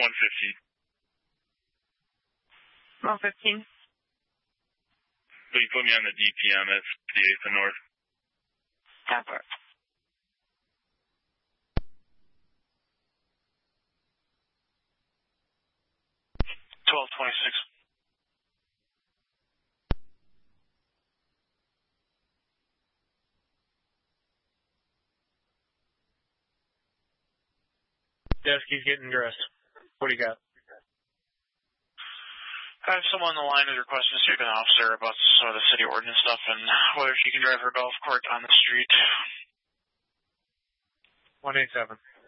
115. So you put me on the DPM at 58th and North. Copper. Desk, he's getting dressed. What do you got? I have someone on the line who's requesting to speak with an officer about some of the city ordinance stuff and whether she can drive her golf cart on the street. 187.